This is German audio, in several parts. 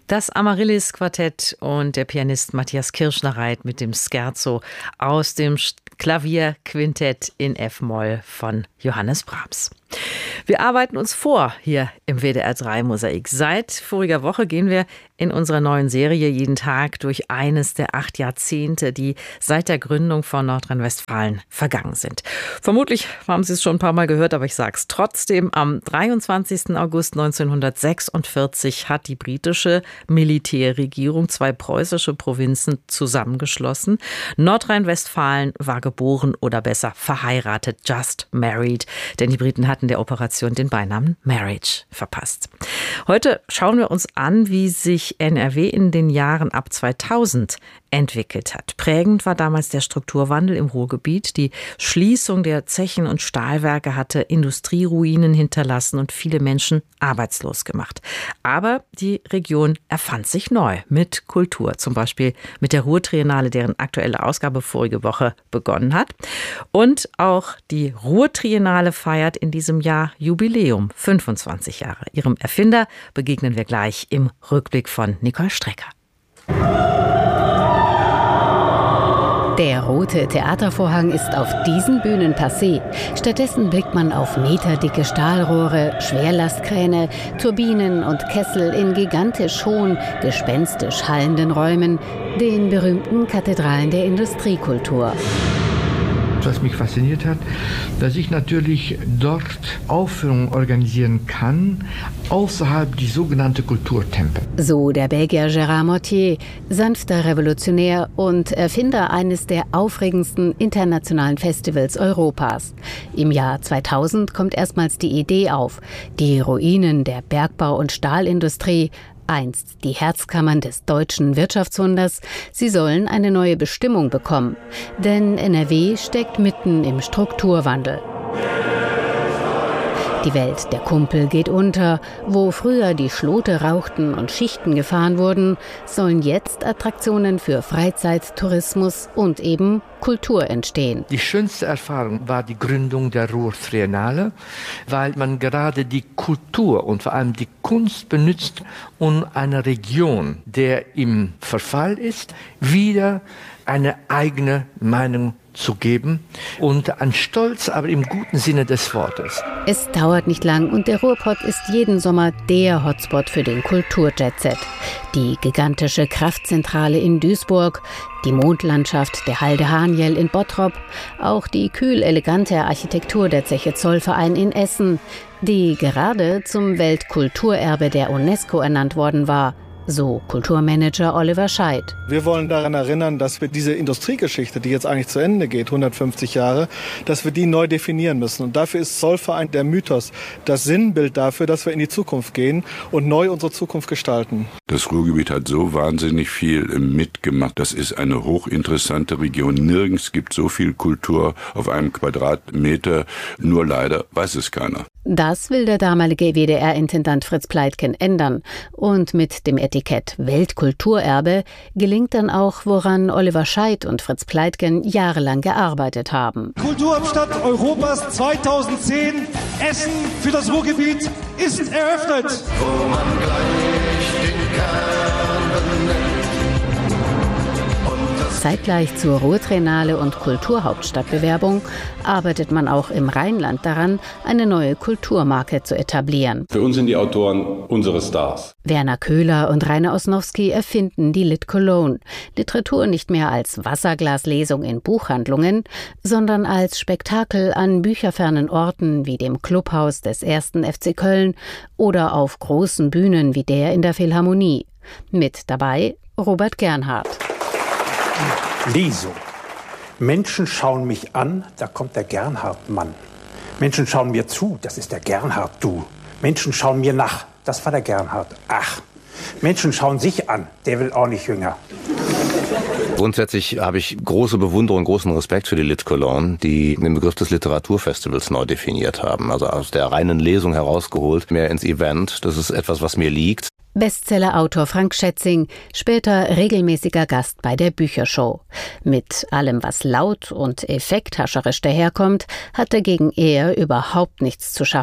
Das Amaryllis-Quartett und der Pianist Matthias Kirschner-Reit mit dem Scherzo aus dem Klavierquintett in F-Moll von Johannes Brahms. Wir arbeiten uns vor hier im WDR3 Mosaik. Seit voriger Woche gehen wir in unserer neuen Serie jeden Tag durch eines der 8 Jahrzehnte, die seit der Gründung von Nordrhein-Westfalen vergangen sind. Vermutlich haben Sie es schon ein paar Mal gehört, aber ich sage es trotzdem. Am 23. August 1946 hat die britische Militärregierung 2 preußische Provinzen zusammengeschlossen. Nordrhein-Westfalen war geboren oder besser verheiratet, just married, denn die Briten hatten der Operation den Beinamen Marriage verpasst. Heute schauen wir uns an, wie sich NRW in den Jahren ab 2000 entwickelt hat. Prägend war damals der Strukturwandel im Ruhrgebiet. Die Schließung der Zechen und Stahlwerke hatte Industrieruinen hinterlassen und viele Menschen arbeitslos gemacht. Aber die Region erfand sich neu mit Kultur, zum Beispiel mit der Ruhrtriennale, deren aktuelle Ausgabe vorige Woche begonnen hat. Und auch die Ruhrtriennale feiert in diesem Jahr Jubiläum, 25 Jahre. Ihrem Erfinder begegnen wir gleich im Rückblick von Nicole Strecker. Der rote Theatervorhang ist auf diesen Bühnen passé. Stattdessen blickt man auf meterdicke Stahlrohre, Schwerlastkräne, Turbinen und Kessel in gigantisch hohen, gespenstisch hallenden Räumen, den berühmten Kathedralen der Industriekultur. Was mich fasziniert hat, dass ich natürlich dort Aufführungen organisieren kann, außerhalb die sogenannten Kulturtempel. So der Belgier Gérard Mortier, sanfter Revolutionär und Erfinder eines der aufregendsten internationalen Festivals Europas. Im Jahr 2000 kommt erstmals die Idee auf, die Ruinen der Bergbau- und Stahlindustrie, einst die Herzkammern des deutschen Wirtschaftswunders, sie sollen eine neue Bestimmung bekommen. Denn NRW steckt mitten im Strukturwandel. Die Welt der Kumpel geht unter. Wo früher die Schlote rauchten und Schichten gefahren wurden, sollen jetzt Attraktionen für Freizeit, Tourismus und eben Kultur entstehen. Die schönste Erfahrung war die Gründung der Ruhrtriennale, weil man gerade die Kultur und vor allem die Kunst benutzt, um eine Region, der im Verfall ist, wieder eine eigene Meinung zu geben und an Stolz, aber im guten Sinne des Wortes. Es dauert nicht lang und der Ruhrpott ist jeden Sommer der Hotspot für den Kulturjet-Set. Die gigantische Kraftzentrale in Duisburg, die Mondlandschaft der Halde Haniel in Bottrop, auch die kühl-elegante Architektur der Zeche Zollverein in Essen, die gerade zum Weltkulturerbe der UNESCO ernannt worden war. So Kulturmanager Oliver Scheidt. Wir wollen daran erinnern, dass wir diese Industriegeschichte, die jetzt eigentlich zu Ende geht, 150 Jahre, dass wir die neu definieren müssen. Und dafür ist Zollverein der Mythos, das Sinnbild dafür, dass wir in die Zukunft gehen und neu unsere Zukunft gestalten. Das Ruhrgebiet hat so wahnsinnig viel mitgemacht. Das ist eine hochinteressante Region. Nirgends gibt so viel Kultur auf einem Quadratmeter. Nur leider weiß es keiner. Das will der damalige WDR-Intendant Fritz Pleitgen ändern. Und mit dem Etikett Weltkulturerbe gelingt dann auch, woran Oliver Scheidt und Fritz Pleitgen jahrelang gearbeitet haben. Kulturhauptstadt Europas 2010, Essen für das Ruhrgebiet ist eröffnet. Wo man gleich den Kern benennt. Zeitgleich zur Ruhrtriennale und Kulturhauptstadtbewerbung arbeitet man auch im Rheinland daran, eine neue Kulturmarke zu etablieren. Für uns sind die Autoren unsere Stars. Werner Köhler und Rainer Osnowski erfinden die Lit Cologne. Literatur nicht mehr als Wasserglaslesung in Buchhandlungen, sondern als Spektakel an bücherfernen Orten wie dem Clubhaus des 1. FC Köln oder auf großen Bühnen wie der in der Philharmonie. Mit dabei Robert Gernhardt. Lesung. Menschen schauen mich an, da kommt der Gernhardt-Mann. Menschen schauen mir zu, das ist der Gernhardt-Du. Menschen schauen mir nach, das war der Gernhardt. Ach, Menschen schauen sich an, der will auch nicht jünger. Grundsätzlich habe ich große Bewunderung, großen Respekt für die Lit Cologne, die den Begriff des Literaturfestivals neu definiert haben. Also aus der reinen Lesung herausgeholt, mehr ins Event. Das ist etwas, was mir liegt. Bestsellerautor Frank Schätzing, später regelmäßiger Gast bei der Büchershow. Mit allem, was laut und effekthascherisch daherkommt, hat dagegen er überhaupt nichts zu schaffen.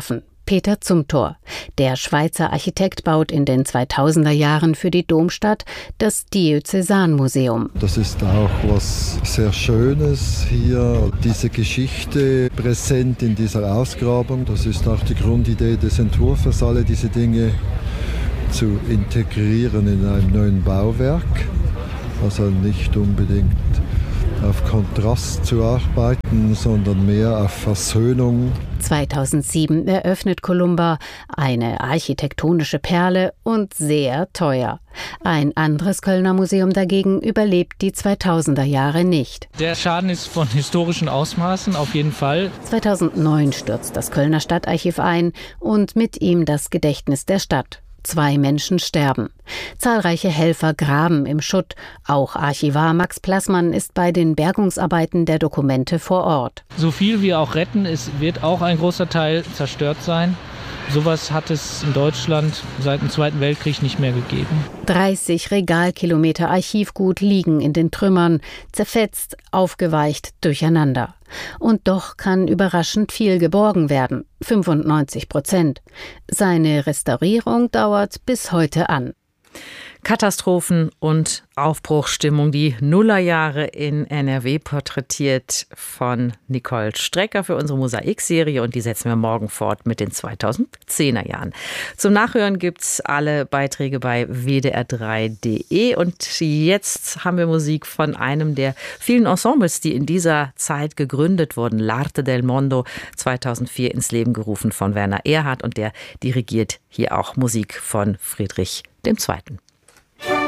Peter Zumthor. Der Schweizer Architekt baut in den 2000er Jahren für die Domstadt das Diözesanmuseum. Das ist auch was sehr Schönes hier, diese Geschichte präsent in dieser Ausgrabung. Das ist auch die Grundidee des Entwurfs, alle diese Dinge zu integrieren in einem neuen Bauwerk. Also nicht unbedingt auf Kontrast zu arbeiten, sondern mehr auf Versöhnung. 2007 eröffnet Columba, eine architektonische Perle und sehr teuer. Ein anderes Kölner Museum dagegen überlebt die 2000er Jahre nicht. Der Schaden ist von historischen Ausmaßen, auf jeden Fall. 2009 stürzt das Kölner Stadtarchiv ein und mit ihm das Gedächtnis der Stadt. 2 Menschen sterben. Zahlreiche Helfer graben im Schutt. Auch Archivar Max Plassmann ist bei den Bergungsarbeiten der Dokumente vor Ort. So viel wir auch retten, es wird auch ein großer Teil zerstört sein. Sowas hat es in Deutschland seit dem Zweiten Weltkrieg nicht mehr gegeben. 30 Regalkilometer Archivgut liegen in den Trümmern, zerfetzt, aufgeweicht, durcheinander. Und doch kann überraschend viel geborgen werden, 95%. Seine Restaurierung dauert bis heute an. Katastrophen und Aufbruchsstimmung, die Nullerjahre in NRW, porträtiert von Nicole Strecker für unsere Mosaik-Serie, und die setzen wir morgen fort mit den 2010er Jahren. Zum Nachhören gibt's alle Beiträge bei wdr3.de, und jetzt haben wir Musik von einem der vielen Ensembles, die in dieser Zeit gegründet wurden. L'Arte del Mondo, 2004 ins Leben gerufen von Werner Erhard, und der dirigiert hier auch Musik von Friedrich II.